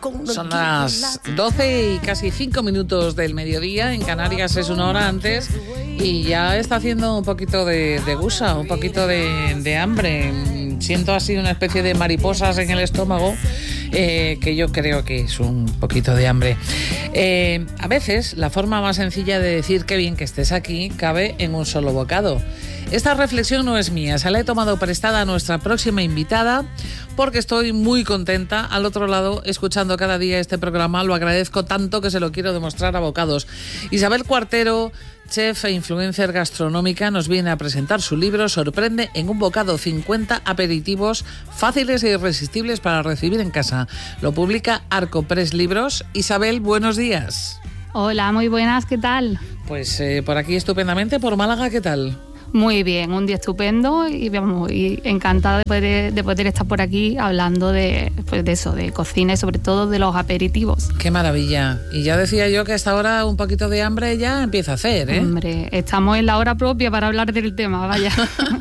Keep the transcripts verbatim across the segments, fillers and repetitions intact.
Son las doce y casi cinco minutos del mediodía. En Canarias es una hora antes y ya está haciendo un poquito de, de gusa, un poquito de, de hambre. Siento así una especie de mariposas en el estómago, eh, que yo creo que es un poquito de hambre. Eh, a veces la forma más sencilla de decir qué bien que estés aquí cabe en un solo bocado. Esta reflexión no es mía, se la he tomado prestada a nuestra próxima invitada porque estoy muy contenta al otro lado escuchando cada día este programa. Lo agradezco tanto que se lo quiero demostrar a bocados. Isabel Cuartero, chef e influencer gastronómica, nos viene a presentar su libro Sorprende en un bocado, cincuenta aperitivos fáciles e irresistibles para recibir en casa. Lo publica Arcopress Libros. Isabel, buenos días. Hola, muy buenas, ¿qué tal? Pues eh, por aquí estupendamente, por Málaga, ¿qué tal? Muy bien, un día estupendo y, vamos, y encantada de poder, de poder estar por aquí hablando de, pues de eso, de cocina y sobre todo de los aperitivos. ¡Qué maravilla! Y ya decía yo que a esta hora un poquito de hambre ya empieza a hacer, ¿eh? Hombre, estamos en la hora propia para hablar del tema, vaya.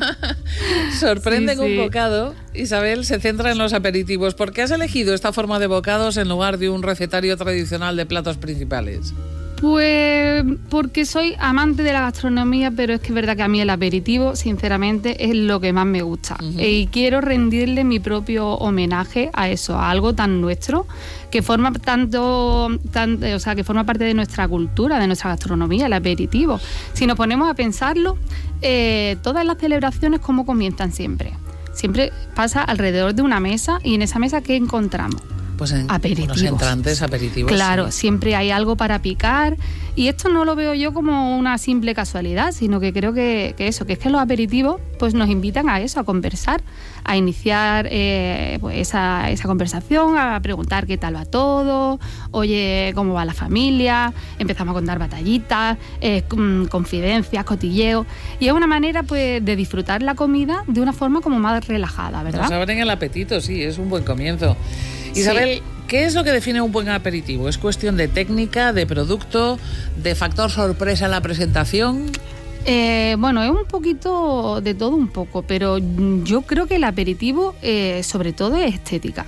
Sorprende sí, en sí. un bocado. Isabel se centra en los aperitivos. ¿Por qué has elegido esta forma de bocados en lugar de un recetario tradicional de platos principales? Pues porque soy amante de la gastronomía, pero es que es verdad que a mí el aperitivo, sinceramente, es lo que más me gusta. Uh-huh. Y quiero rendirle mi propio homenaje a eso, a algo tan nuestro, que forma tanto, tan, o sea, que forma parte de nuestra cultura, de nuestra gastronomía, el aperitivo. Si nos ponemos a pensarlo, eh, todas las celebraciones, ¿cómo comienzan siempre? Siempre pasa alrededor de una mesa y en esa mesa, ¿qué encontramos? Pues en aperitivos. Unos entrantes, aperitivos. Claro, sí. Siempre hay algo para picar y esto no lo veo yo como una simple casualidad, sino que creo que, que eso, que es que los aperitivos pues nos invitan a eso, a conversar, a iniciar eh, pues esa, esa conversación, a preguntar qué tal va todo, oye, cómo va la familia, empezamos a contar batallitas, eh, confidencias, cotilleos, y es una manera pues de disfrutar la comida de una forma como más relajada, ¿verdad? Nos abren el apetito, sí, es un buen comienzo. Isabel, sí. ¿Qué es lo que define un buen aperitivo? ¿Es cuestión de técnica, de producto, de factor sorpresa en la presentación? Eh, bueno, es un poquito de todo un poco, pero yo creo que el aperitivo eh, sobre todo es estética.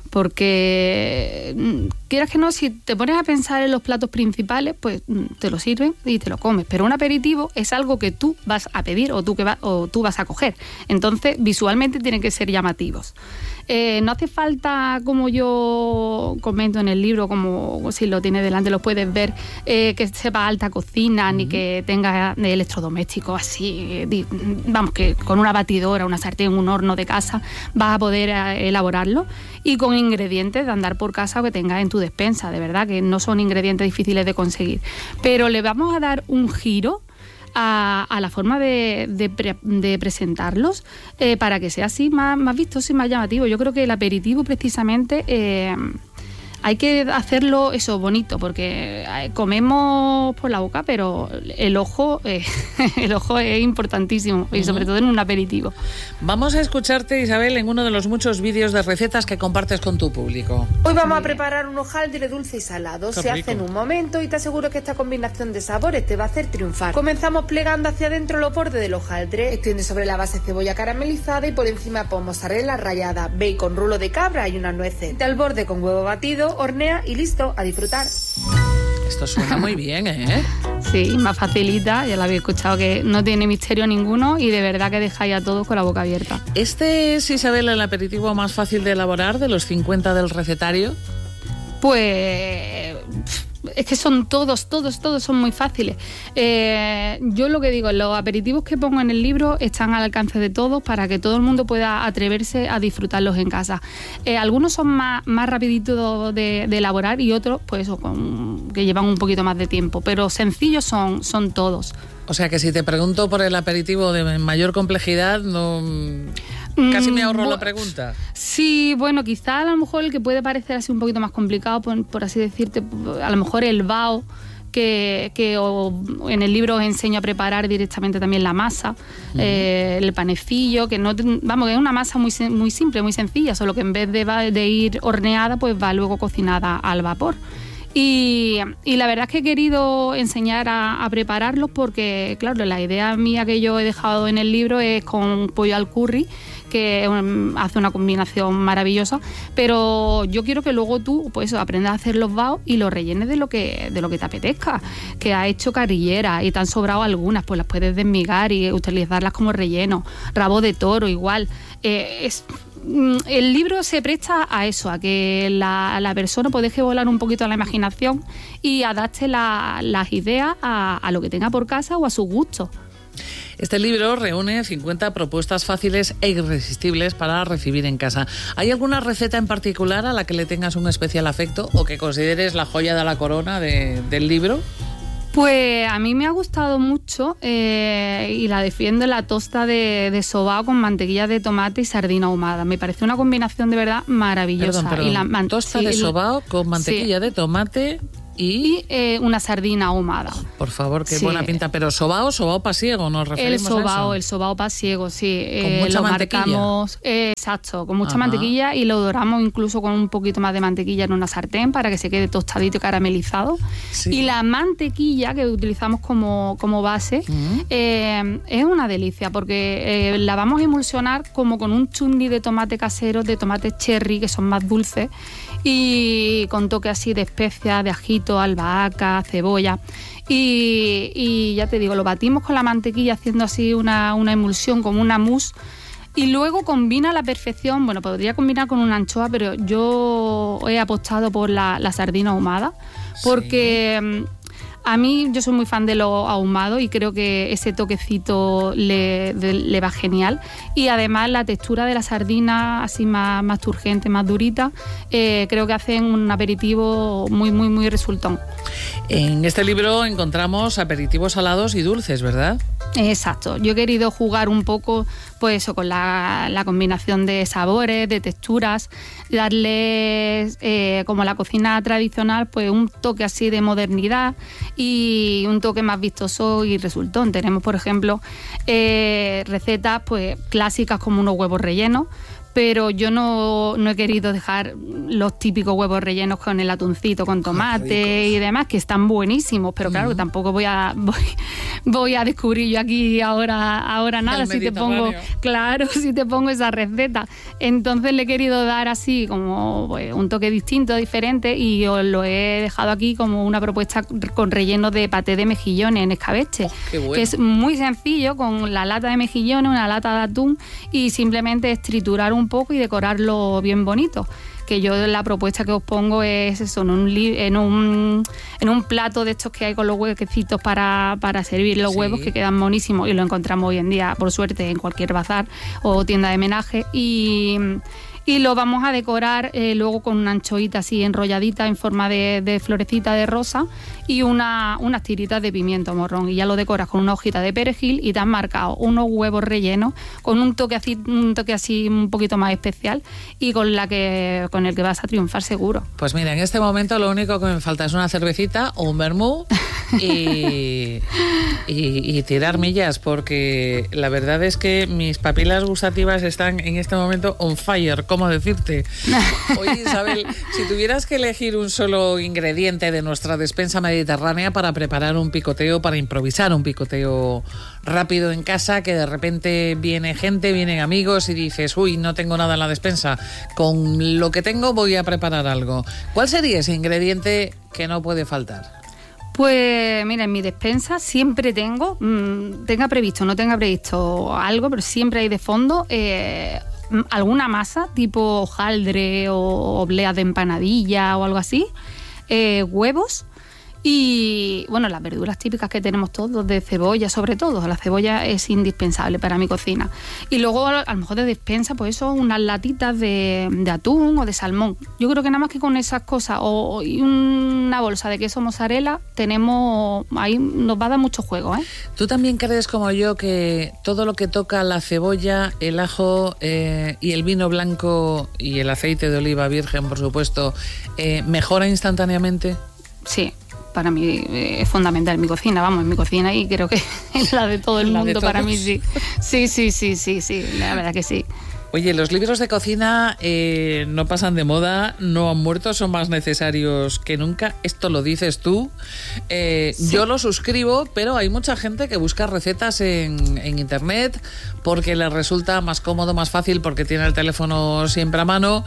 Porque, quieras que no, si te pones a pensar en los platos principales, pues te lo sirven y te lo comes. Pero un aperitivo es algo que tú vas a pedir o tú, que va, o tú vas a coger. Entonces, visualmente tienen que ser llamativos. Eh, no hace falta, como yo comento en el libro, como si lo tienes delante lo puedes ver, eh, que sepa alta cocina, uh-huh. ni que tenga electrodomésticos así, vamos, que con una batidora, una sartén, un horno de casa vas a poder eh, elaborarlo, y con ingredientes de andar por casa que tengas en tu despensa, de verdad que no son ingredientes difíciles de conseguir, pero le vamos a dar un giro A, a la forma de, de, pre, de presentarlos eh, para que sea así más, más vistoso y más llamativo. Yo creo que el aperitivo precisamente eh, hay que hacerlo eso bonito, porque comemos por la boca, pero el ojo eh, el ojo es importantísimo, y sobre todo en un aperitivo. Vamos a escucharte, Isabel, en uno de los muchos vídeos de recetas que compartes con tu público. Hoy vamos a preparar un hojaldre dulce y salado. Qué Se rico. hace en un momento y te aseguro que esta combinación de sabores te va a hacer triunfar. Comenzamos plegando hacia adentro los bordes del hojaldre, extiende sobre la base cebolla caramelizada y por encima pon mozzarella rallada, bacon, rulo de cabra y unas nueces. Al borde con huevo batido, hornea y listo, a disfrutar. Esto suena muy bien, ¿eh? Sí, más facilita, ya lo habéis escuchado, que no tiene misterio ninguno y de verdad que dejáis a todos con la boca abierta. ¿Este es, Isabel, el aperitivo más fácil de elaborar de los cincuenta del recetario? Pues es que son todos, todos, todos son muy fáciles. Eh, yo lo que digo, los aperitivos que pongo en el libro están al alcance de todos para que todo el mundo pueda atreverse a disfrutarlos en casa. Eh, algunos son más, más rapiditos de, de elaborar y otros, pues eso, con, que llevan un poquito más de tiempo, pero sencillos son, son todos. O sea que si te pregunto por el aperitivo de mayor complejidad, no... Casi me ahorro mm, la pregunta. Sí, bueno, quizá a lo mejor el que puede parecer así un poquito más complicado, por, por así decirte, a lo mejor el bao, que, que o, en el libro os enseño a preparar directamente también la masa, uh-huh. eh, el panecillo, que no, vamos, que es una masa muy, muy simple, muy sencilla, solo que en vez de, de ir horneada, pues va luego cocinada al vapor. Y, y la verdad es que he querido enseñar a, a prepararlos porque, claro, la idea mía que yo he dejado en el libro es con pollo al curry, que um, hace una combinación maravillosa, pero yo quiero que luego tú pues aprendas a hacer los baos y los rellenes de lo que de lo que te apetezca. Que has hecho carrilleras y te han sobrado algunas, pues las puedes desmigar y utilizarlas como relleno. Rabo de toro igual. Eh, es El libro se presta a eso, a que la, la persona pues deje volar un poquito la imaginación y adapte la, las ideas a, a lo que tenga por casa o a sus gustos. Este libro reúne cincuenta propuestas fáciles e irresistibles para recibir en casa. ¿Hay alguna receta en particular a la que le tengas un especial afecto o que consideres la joya de la corona de, del libro? Pues a mí me ha gustado mucho eh, y la defiendo, la tosta de, de sobao con mantequilla de tomate y sardina ahumada. Me parece una combinación de verdad maravillosa. Perdón, perdón. Y la man- tosta sí, de sobao con mantequilla sí. de tomate y, y eh, una sardina ahumada. Por favor, qué sí. buena pinta. Pero sobao, sobao pasiego, nos referimos el sobao, a eso. El sobao pasiego, sí. Con eh, mucha lo mantequilla. Marcamos, eh, exacto, con mucha Ajá. mantequilla y lo doramos incluso con un poquito más de mantequilla en una sartén para que se quede tostadito y caramelizado. Sí. Y la mantequilla que utilizamos como, como base uh-huh. eh, es una delicia porque eh, la vamos a emulsionar como con un chutney de tomate casero, de tomate cherry, que son más dulces, y con toque así de especias, de ajito, albahaca, cebolla. Y, y ya te digo, lo batimos con la mantequilla haciendo así una, una emulsión, como una mousse. Y luego combina a la perfección, bueno, podría combinar con una anchoa, pero yo he apostado por la, la sardina ahumada, porque... Sí. A mí, yo soy muy fan de lo ahumado y creo que ese toquecito le, de, le va genial. Y además la textura de la sardina, así más, más turgente, más durita, eh, creo que hacen un aperitivo muy, muy, muy resultón. En este libro encontramos aperitivos salados y dulces, ¿verdad? Exacto. Yo he querido jugar un poco pues eso, con la, la combinación de sabores, de texturas, darles, eh, como la cocina tradicional, pues un toque así de modernidad y un toque más vistoso y resultón. Tenemos, por ejemplo, eh, recetas pues clásicas como unos huevos rellenos, pero yo no, no he querido dejar los típicos huevos rellenos con el atuncito, con tomate y demás, que están buenísimos, pero claro, uh-huh. tampoco voy a voy, voy a descubrir yo aquí ahora, ahora nada, si te pongo, claro, si te pongo esa receta. Entonces le he querido dar así como pues, un toque distinto, diferente, y os lo he dejado aquí como una propuesta con relleno de paté de mejillones en escabeche, oh, bueno. que es muy sencillo, con la lata de mejillones, una lata de atún, y simplemente es triturar un un poco y decorarlo bien bonito. Que yo la propuesta que os pongo es eso, en un, en un, en un plato de estos que hay con los huequecitos para, para servir los sí. huevos, que quedan monísimos y lo encontramos hoy en día, por suerte, en cualquier bazar o tienda de homenaje. Y... Y lo vamos a decorar eh, luego con una anchoita así enrolladita en forma de, de florecita de rosa y una, unas tiritas de pimiento morrón. Y ya lo decoras con una hojita de perejil y te has marcado unos huevos rellenos con un toque así, un toque así un poquito más especial y con, la que, con el que vas a triunfar seguro. Pues mira, en este momento lo único que me falta es una cervecita o un vermú y, y, y tirar millas, porque la verdad es que mis papilas gustativas están en este momento on fire. ¿Cómo decirte? Oye, Isabel, si tuvieras que elegir un solo ingrediente de nuestra despensa mediterránea para preparar un picoteo, para improvisar un picoteo rápido en casa, que de repente viene gente, vienen amigos y dices, uy, no tengo nada en la despensa, con lo que tengo voy a preparar algo. ¿Cuál sería ese ingrediente que no puede faltar? Pues mira, en mi despensa siempre tengo, mmm, tenga previsto, no tenga previsto algo, pero siempre hay de fondo eh, alguna masa tipo hojaldre o obleas de empanadilla o algo así, eh, huevos y, bueno, las verduras típicas que tenemos todos, de cebolla sobre todo. La cebolla es indispensable para mi cocina. Y luego, a lo mejor de despensa, pues eso, unas latitas de, de atún o de salmón. Yo creo que nada más que con esas cosas o y una bolsa de queso mozzarella, tenemos, ahí nos va a dar mucho juego, ¿eh? ¿Tú también crees, como yo, que todo lo que toca la cebolla, el ajo eh, y el vino blanco y el aceite de oliva virgen, por supuesto, eh, mejora instantáneamente? Sí. Para mí es fundamental en mi cocina, vamos, en mi cocina y creo que es la de todo el mundo, para mí sí. Sí, sí, sí, sí, sí, la verdad que sí. Oye, los libros de cocina eh, no pasan de moda, no han muerto, son más necesarios que nunca. Esto lo dices tú. Eh, sí. Yo lo suscribo, pero hay mucha gente que busca recetas en, en internet porque les resulta más cómodo, más fácil, porque tiene el teléfono siempre a mano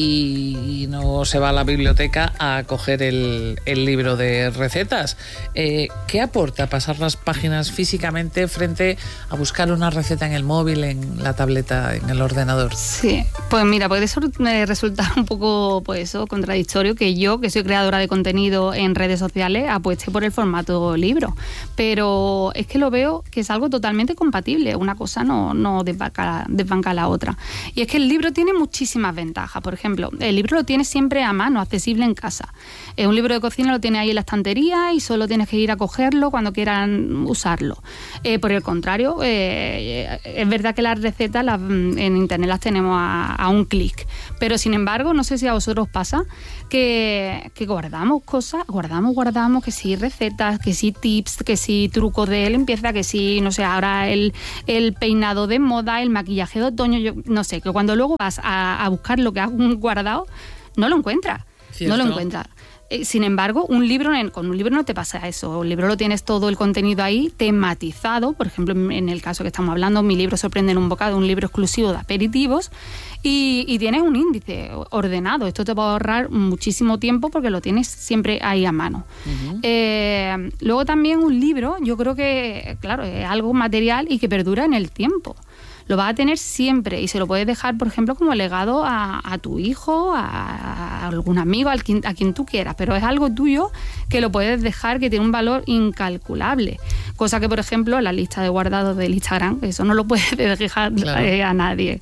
y, y no se va a la biblioteca a coger el, el libro de recetas. Eh, ¿Qué aporta pasar las páginas físicamente frente a buscar una receta en el móvil, en la tableta, en el ordenador? Sí, pues mira, puede eso me resulta un poco pues eso, contradictorio que yo, que soy creadora de contenido en redes sociales, apueste por el formato libro. Pero es que lo veo que es algo totalmente compatible. Una cosa no, no desbanca, desbanca la otra. Y es que el libro tiene muchísimas ventajas. Por ejemplo, el libro lo tienes siempre a mano, accesible en casa. Eh, un libro de cocina lo tienes ahí en la estantería y solo tienes que ir a cogerlo cuando quieran usarlo. Eh, por el contrario, eh, es verdad que las recetas las, en internet las tenemos a, a un clic. Pero sin embargo, no sé si a vosotros pasa que, que guardamos cosas, guardamos, guardamos, que sí recetas, que sí tips, que sí trucos de limpieza, que sí, no sé, ahora el, el peinado de moda, el maquillaje de otoño, yo no sé, que cuando luego vas a, a buscar lo que has guardado, no lo encuentras, ¿cierto? No lo encuentras. Sin embargo, un libro con un libro no te pasa eso. Un libro lo tienes todo el contenido ahí tematizado. Por ejemplo, en el caso que estamos hablando, mi libro Sorprende en un bocado, un libro exclusivo de aperitivos, y, y tienes un índice ordenado. Esto te va a ahorrar muchísimo tiempo porque lo tienes siempre ahí a mano. Uh-huh. Eh, luego también un libro, yo creo que, claro, es algo material y que perdura en el tiempo. Lo vas a tener siempre y se lo puedes dejar, por ejemplo, como legado a, a tu hijo, a, a algún amigo, a quien, a quien tú quieras, pero es algo tuyo que lo puedes dejar, que tiene un valor incalculable. Cosa que, por ejemplo, la lista de guardados del Instagram, eso no lo puedes dejar claro. eh, a nadie.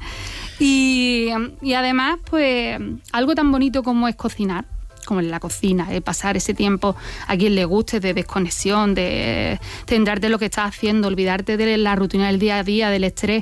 Y, y además, pues, algo tan bonito como es cocinar, como en la cocina, de pasar ese tiempo a quien le guste, de desconexión, de centrarte en lo que estás haciendo, olvidarte de la rutina del día a día, del estrés.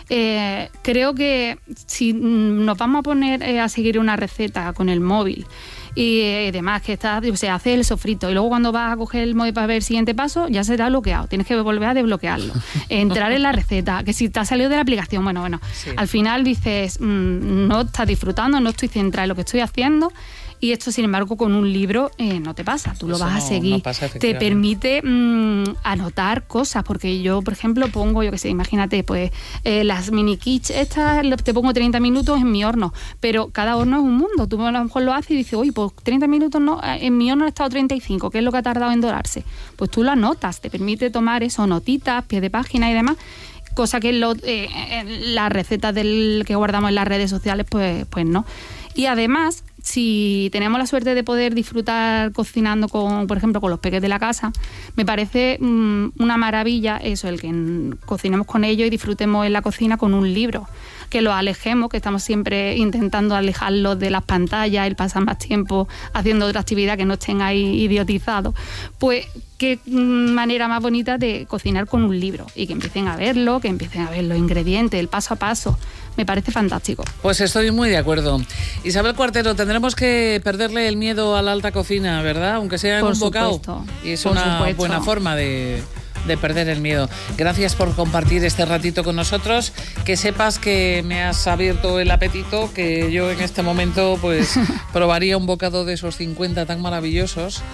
Eh, creo que si nos vamos a poner eh, a seguir una receta con el móvil y eh, demás, que está, o sea, hace el sofrito y luego cuando vas a coger el móvil para ver el siguiente paso, ya se te ha bloqueado, tienes que volver a desbloquearlo, entrar en la receta, que si te ha salido de la aplicación, bueno, bueno, sí. Al final dices, mmm, no estás disfrutando, no estoy centrada en lo que estoy haciendo. Y esto, sin embargo, con un libro eh, no te pasa, tú lo Eso vas no, a seguir. No pasa, te permite mmm, anotar cosas, porque yo, por ejemplo, pongo, yo qué sé, imagínate, pues eh, las mini kits estas, te pongo treinta minutos en mi horno, pero cada horno es un mundo. Tú a lo mejor lo haces y dices, oye, pues treinta minutos no, en mi horno ha estado treinta y cinco, ¿qué es lo que ha tardado en dorarse? Pues tú lo anotas, te permite tomar eso, notitas, pie de página y demás, cosa que en, lo, eh, en las recetas del, que guardamos en las redes sociales, pues, pues no. Y además, si tenemos la suerte de poder disfrutar cocinando, con, por ejemplo, con los peques de la casa, me parece mmm, una maravilla eso, el que mm, cocinemos con ellos y disfrutemos en la cocina con un libro, que los alejemos, que estamos siempre intentando alejarlos de las pantallas, el pasar más tiempo haciendo otra actividad, que no estén ahí idiotizados. Pues qué manera más bonita de cocinar con un libro y que empiecen a verlo, que empiecen a ver los ingredientes, el paso a paso. Me parece fantástico. Pues estoy muy de acuerdo. Isabel Cuartero, tendremos que perderle el miedo a la alta cocina, ¿verdad? Aunque sea en un bocado. Y es una buena forma de, de perder el miedo. Gracias por compartir este ratito con nosotros. Que sepas que me has abierto el apetito, que yo en este momento pues probaría un bocado de esos cincuenta tan maravillosos.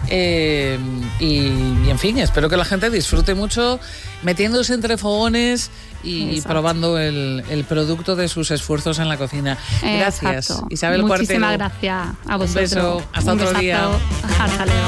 Eh, y, y en fin, espero que la gente disfrute mucho metiéndose entre fogones y Exacto. probando el, el producto de sus esfuerzos en la cocina. Gracias, Exacto. Isabel Cuartero. Muchísimas gracias a vosotros. Un beso, hasta Un otro besazo. día. Hasta luego.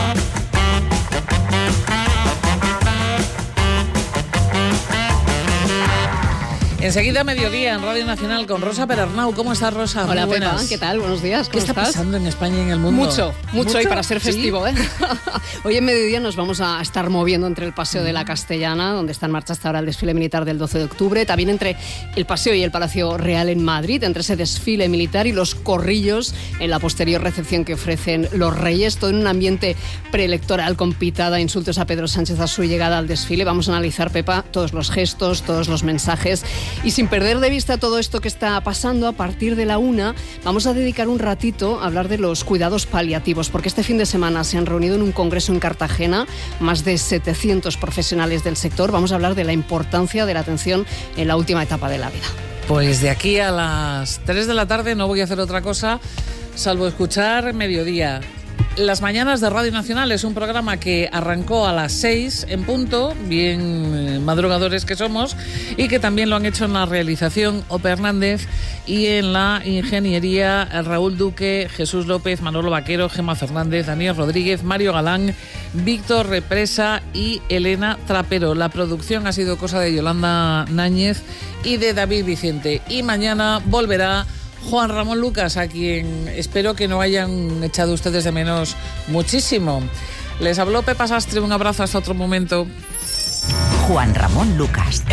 Enseguida mediodía en Radio Nacional con Rosa Perarnau. ¿Cómo estás, Rosa? Hola, Pepa, ¿qué tal? Buenos días, ¿cómo ¿Qué está estás? pasando en España y en el mundo? Mucho, mucho, mucho y para ser festivo, ¿Sí? ¿eh? Hoy en mediodía nos vamos a estar moviendo entre el Paseo de la Castellana, donde está en marcha hasta ahora el desfile militar del doce de octubre, también entre el Paseo y el Palacio Real en Madrid, entre ese desfile militar y los corrillos en la posterior recepción que ofrecen los Reyes, todo en un ambiente preelectoral con pitada, insultos a Pedro Sánchez a su llegada al desfile. Vamos a analizar, Pepa, todos los gestos, todos los mensajes y sin perder de vista todo esto que está pasando, a partir de la una vamos a dedicar un ratito a hablar de los cuidados paliativos, porque este fin de semana se han reunido en un congreso en Cartagena más de setecientos profesionales del sector. Vamos a hablar de la importancia de la atención en la última etapa de la vida. Pues de aquí a las tres de la tarde no voy a hacer otra cosa salvo escuchar Mediodía. Las Mañanas de Radio Nacional es un programa que arrancó a las seis en punto, bien madrugadores que somos, y que también lo han hecho en la realización Ope Hernández y en la ingeniería Raúl Duque, Jesús López, Manolo Vaquero, Gemma Fernández, Daniel Rodríguez, Mario Galán, Víctor Represa y Elena Trapero. La producción ha sido cosa de Yolanda Náñez y de David Vicente. Y mañana volverá Juan Ramón Lucas, a quien espero que no hayan echado ustedes de menos muchísimo. Les habló Pepa Sastre, un abrazo hasta otro momento. Juan Ramón Lucas.